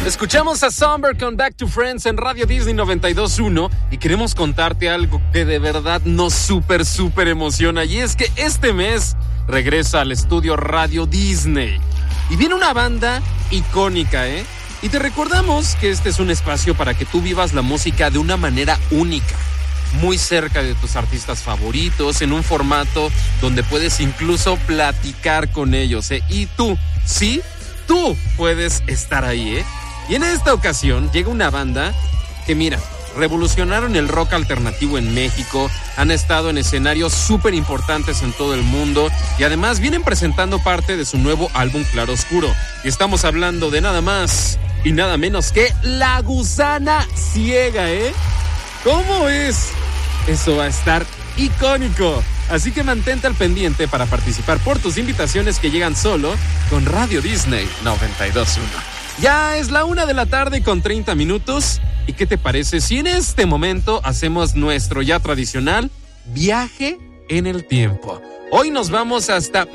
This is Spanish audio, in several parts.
Escuchamos a Somber con Back to Friends en Radio Disney 92.1 y queremos contarte algo que de verdad nos súper emociona, y es que este mes regresa al estudio Radio Disney y viene una banda icónica, y te recordamos que este es un espacio para que tú vivas la música de una manera única, muy cerca de tus artistas favoritos, en un formato donde puedes incluso platicar con ellos, y tú, sí, tú puedes estar ahí, Y en esta ocasión llega una banda que, mira, revolucionaron el rock alternativo en México, han estado en escenarios súper importantes en todo el mundo y además vienen presentando parte de su nuevo álbum Claroscuro. Y estamos hablando de nada más y nada menos que La Gusana Ciega, ¿Cómo es? Eso va a estar icónico. Así que mantente al pendiente para participar por tus invitaciones que llegan solo con Radio Disney 92.1. Ya es la 1:30 p.m. ¿Y qué te parece si en este momento hacemos nuestro ya tradicional viaje en el tiempo? Hoy nos vamos hasta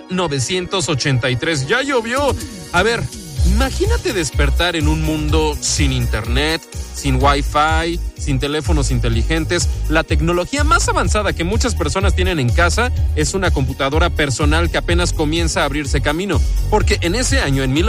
1983. Ya llovió. A ver, imagínate despertar en un mundo sin internet, sin wifi, sin teléfonos inteligentes. La tecnología más avanzada que muchas personas tienen en casa es una computadora personal que apenas comienza a abrirse camino, porque en ese año, en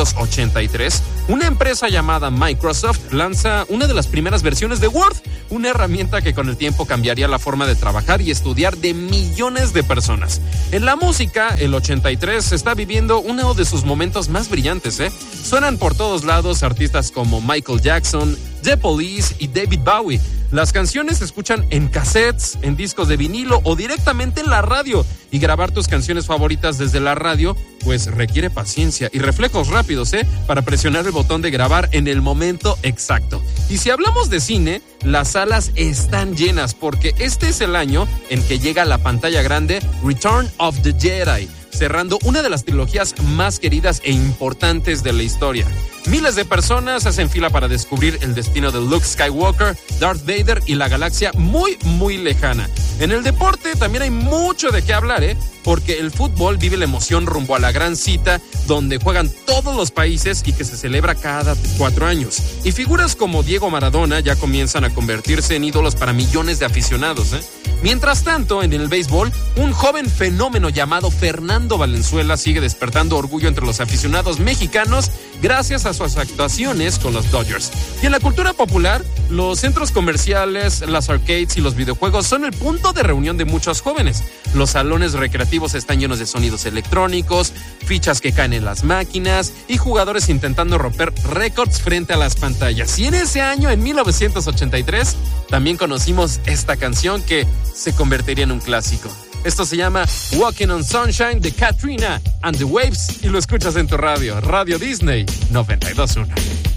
1983, una empresa llamada Microsoft lanza una de las primeras versiones de Word, una herramienta que con el tiempo cambiaría la forma de trabajar y estudiar de millones de personas. En la música, el 83 está viviendo uno de sus momentos más brillantes, Suenan por todos lados artistas como Michael Jackson, The Police y David Bowie. Las canciones se escuchan en cassettes, en discos de vinilo o directamente en la radio. Y grabar tus canciones favoritas desde la radio, pues requiere paciencia y reflejos rápidos, para presionar el botón de grabar en el momento exacto. Y si hablamos de cine, las salas están llenas porque este es el año en que llega a la pantalla grande Return of the Jedi, cerrando una de las trilogías más queridas e importantes de la historia. Miles de personas hacen fila para descubrir el destino de Luke Skywalker, Darth Vader y la galaxia muy lejana. En el deporte también hay mucho de qué hablar, porque el fútbol vive la emoción rumbo a la gran cita donde juegan todos los países y que se celebra cada 4 años. Y figuras como Diego Maradona ya comienzan a convertirse en ídolos para millones de aficionados, Mientras tanto, en el béisbol, un joven fenómeno llamado Fernando Valenzuela sigue despertando orgullo entre los aficionados mexicanos gracias a sus actuaciones con los Dodgers. Y en la cultura popular, los centros comerciales, las arcades y los videojuegos son el punto de reunión de muchos jóvenes. Los salones recreativos están llenos de sonidos electrónicos, fichas que caen en las máquinas y jugadores intentando romper récords frente a las pantallas. Y en ese año, en 1983, también conocimos esta canción que se convertiría en un clásico. Esto se llama Walking on Sunshine de Katrina and the Waves y lo escuchas en tu radio, Radio Disney 92.1.